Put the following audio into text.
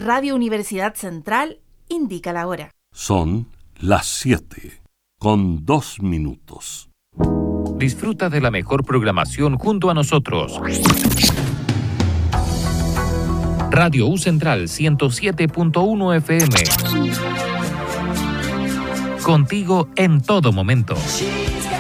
Radio Universidad Central indica la hora. Son las 7:02. Disfruta de la mejor programación junto a nosotros. Radio U Central 107.1 FM. Contigo en todo momento.